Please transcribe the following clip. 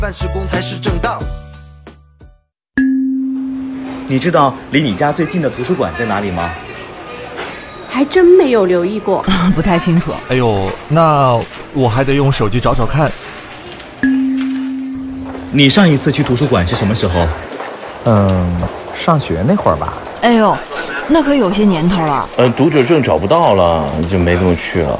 办事公才是正当。 你知道离你家最近的图书馆在哪里吗？ 还真没有留意过， 不太清楚。 哎呦，那我还得用手机找找看。 你上一次去图书馆是什么时候？ 上学那会儿吧。 哎呦，那可有些年头了。 读者证找不到了，就没怎么去了。